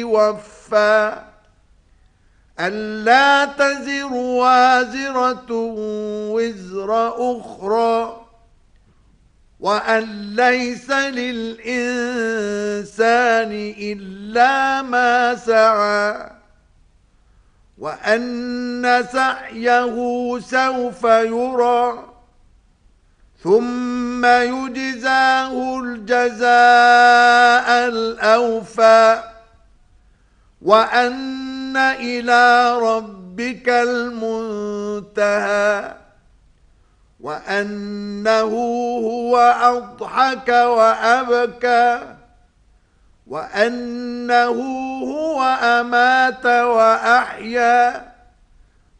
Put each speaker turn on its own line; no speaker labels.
يوفى ألا تزر وازرة وزر أخرى وأن ليس للإنسان إلا ما سعى وأن سعيه سوف يرى ثم يجزاه الجزاء الأوفى وأن إلى ربك المنتهى وأنه هو أضحك وأبكى وأنه هو أمات وأحيا